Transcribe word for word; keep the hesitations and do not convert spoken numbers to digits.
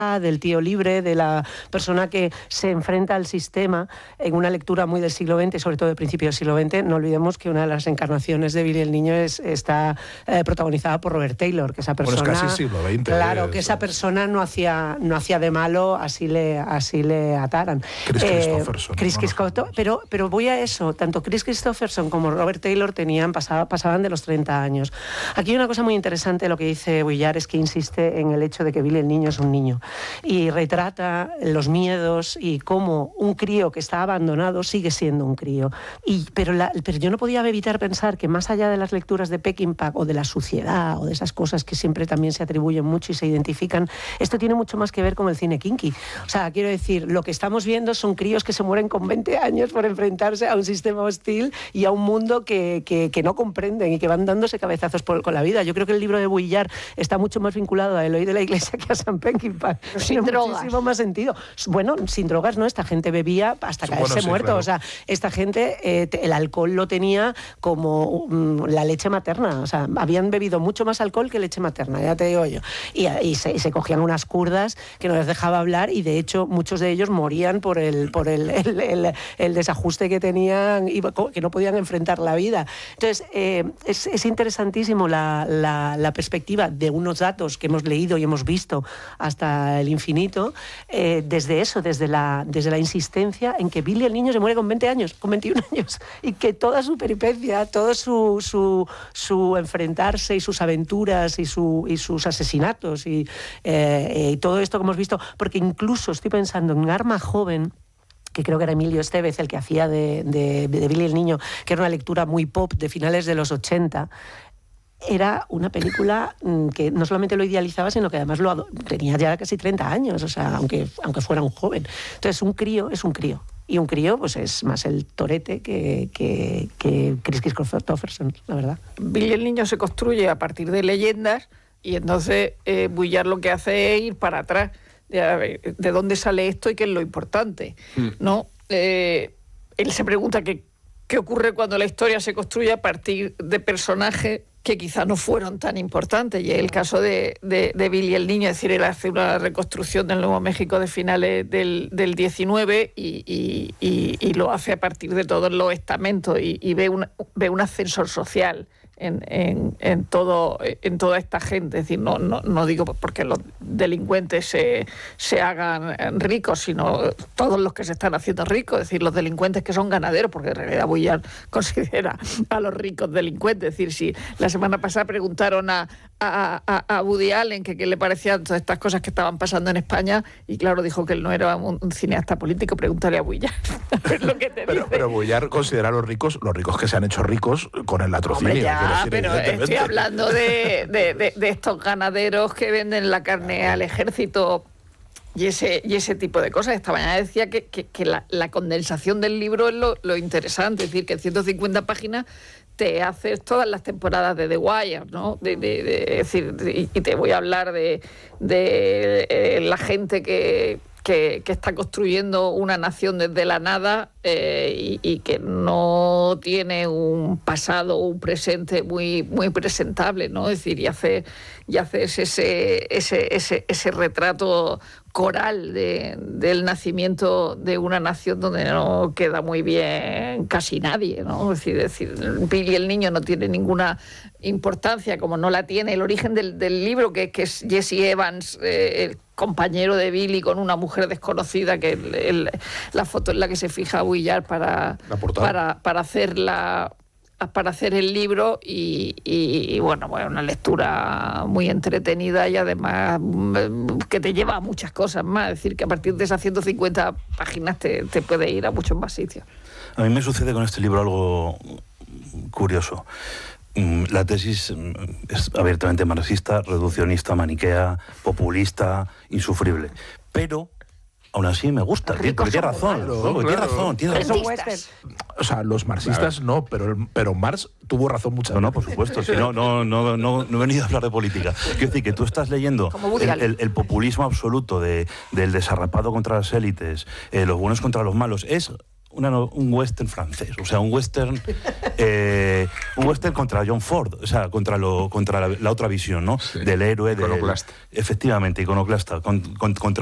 del tío libre, de la persona que se enfrenta al sistema en una lectura muy del siglo veinte, sobre todo del principio del siglo veinte. No olvidemos que una de las encarnaciones de Billy el Niño es, está eh, protagonizada por Robert Taylor, que esa persona... Bueno, es casi siglo veinte. Claro, es, que esa persona no hacía, no hacía de malo, así le, así le ataran. Chris eh, Christopherson. Chris no Christopherson, pero, pero voy a eso, tanto Chris Christopherson como Robert Taylor tenían, pasaba, pasaban de los treinta años. Aquí hay una cosa muy interesante, lo que dice Vuillard, es que insiste en el hecho de que Billy el Niño es un niño. Y retrata los miedos y cómo un crío que está abandonado sigue siendo un crío. Y, pero, la, pero yo no podía evitar pensar que más allá de las lecturas de Peckinpah o de la suciedad o de esas cosas que siempre también se atribuyen mucho y se identifican, esto tiene mucho más que ver con el cine kinky. O sea, quiero decir, lo que estamos viendo son críos que se mueren con veinte años por enfrentarse a un sistema hostil y a un mundo que, que, que no comprenden y que van dándose cabezazos por, con la vida. Yo creo que el libro de Vuillard está mucho más vinculado a Eloy de la Iglesia que a Sam Peckinpah. Sin drogas. Muchísimo más sentido. Bueno, sin drogas no, esta gente bebía hasta caerse bueno, sí, muerto. claro. O sea, esta gente, eh, el alcohol lo tenía como um, la leche materna. O sea, habían bebido mucho más alcohol que leche materna, ya te digo yo. Y, y, se, y se cogían unas curdas que no les dejaba hablar y de hecho muchos de ellos morían por el, por el, el, el, el desajuste que tenían y que no podían enfrentar la vida. Entonces, eh, es, es interesantísimo la, la, la perspectiva de unos datos que hemos leído y hemos visto hasta el infinito, eh, desde eso, desde la, desde la insistencia en que Billy el Niño se muere con veinte años, con veintiún años, y que toda su peripecia, todo su, su, su enfrentarse y sus aventuras y, su, y sus asesinatos y, eh, y todo esto que hemos visto, porque incluso estoy pensando en Arma Joven, que creo que era Emilio Estevez el que hacía de, de, de Billy el Niño, que era una lectura muy pop de finales de los ochenta, era una película que no solamente lo idealizaba, sino que además lo tenía ya casi treinta años, o sea, aunque, aunque fuera un joven. Entonces, un crío es un crío. Y un crío, pues es más el torete que, que, que Chris Christopherson, la verdad. Billy el Niño se construye a partir de leyendas y entonces eh, Vuillard lo que hace es ir para atrás de, a ver, de dónde sale esto y qué es lo importante, mm. ¿no? Eh, él se pregunta qué, qué ocurre cuando la historia se construye a partir de personajes que quizás no fueron tan importantes, y es el caso de, de, de Billy el Niño, es decir, él hace una reconstrucción del Nuevo México de finales del, del diecinueve y, y, y, y lo hace a partir de todos los estamentos y, y ve, un, ve un ascensor social en, en, en, todo, en toda esta gente. Es decir, no, no, no digo porque los delincuentes se, se hagan ricos, sino todos los que se están haciendo ricos, es decir, los delincuentes que son ganaderos, porque en realidad Vuillard considera a los ricos delincuentes. Es decir, si la semana pasada preguntaron a, a, a, a Woody Allen que qué le parecían todas estas cosas que estaban pasando en España, y claro, dijo que él no era un, un cineasta político, pregúntale a Vuillard. Es lo que te pero, dice. pero Vuillard considera a los ricos, los ricos que se han hecho ricos con el latrocinio. Hombre, ya, decir, pero estoy hablando de, de, de, de estos ganaderos que venden la carne al ejército y ese, y ese tipo de cosas. Esta mañana decía que, que, que la, la condensación del libro es lo, lo interesante, es decir, que en ciento cincuenta páginas te haces todas las temporadas de The Wire, ¿no? De, de, de, es decir, y, y te voy a hablar de, de eh, la gente que... Que, que está construyendo una nación desde la nada eh, y, y que no tiene un pasado o un presente muy, muy presentable, ¿no? Es decir, y hace, y haces ese, ese, ese, ese retrato coral de, del nacimiento de una nación donde no queda muy bien casi nadie, ¿no? Es decir, es decir, Billy el Niño no tiene ninguna importancia, como no la tiene el origen del, del libro, que, que es Jesse Evans, eh, el compañero de Billy con una mujer desconocida, que el, el, la foto en la que se fija Vuillard para, para, para hacer la para hacer el libro y, y, y bueno, bueno, una lectura muy entretenida y además que te lleva a muchas cosas más. Es decir, que a partir de esas ciento cincuenta páginas te, te puede ir a muchos más sitios. A mí me sucede con este libro algo curioso. La tesis es abiertamente marxista, reduccionista, maniquea, populista, insufrible. Pero aún así me gusta, tiene, tiene razón, claro, no, claro. tiene razón, tiene razón. O sea, los marxistas claro. no, pero, pero Marx tuvo razón muchas veces. No, no, por supuesto, si no, no, no, no, no he venido a hablar de política. Quiero decir que tú estás leyendo el, el, el populismo absoluto de, del desarrapado contra las élites, eh, los buenos contra los malos, es una no- un western francés, o sea, un western eh, un western contra John Ford, o sea, contra lo contra la, la otra visión, ¿no? Sí. Del héroe, del, Iconoclasta. efectivamente, iconoclasta, con- con- contra